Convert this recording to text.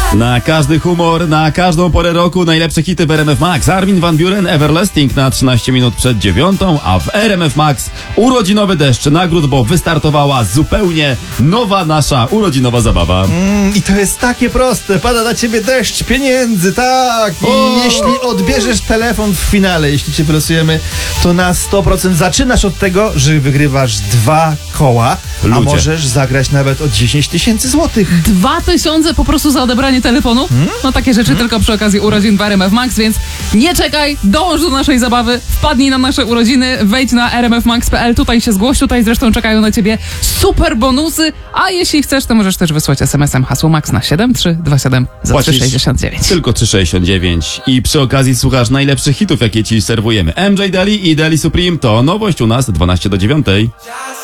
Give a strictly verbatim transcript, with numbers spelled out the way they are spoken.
Na każdy humor, na każdą porę roku najlepsze hity w R M F Max. Armin van Buuren, Everlasting na trzynaście minut przed dziewiątą, a w R M F Max urodzinowy deszcz nagród, bo wystartowała zupełnie nowa nasza urodzinowa zabawa. Mm, I to jest takie proste. Pada na ciebie deszcz pieniędzy, tak. I O! jeśli odbierzesz telefon w finale, jeśli cię wylosujemy, to na sto procent zaczynasz od tego, że wygrywasz dwa koła, a Ludzie. możesz zagrać nawet o dziesięć tysięcy złotych. Dwa tysiące po prostu za odebranie telefonu? No takie rzeczy tylko przy okazji urodzin w R M F Max, więc nie czekaj, dołącz do naszej zabawy, wpadnij na nasze urodziny, wejdź na r m f max kropka p l, tutaj się zgłoś, tutaj zresztą czekają na ciebie super bonusy, a jeśli chcesz, to możesz też wysłać es em esem hasło MAX na siedem trzy dwa siedem za trzy Płacisz sześćdziesiąt dziewięć. tylko trzy sześćdziesiąt dziewięć. I przy okazji słuchasz najlepszych hitów, jakie ci serwujemy. M J Daly i Daly Supreme to nowość u nas dwanaście do dziewiątej.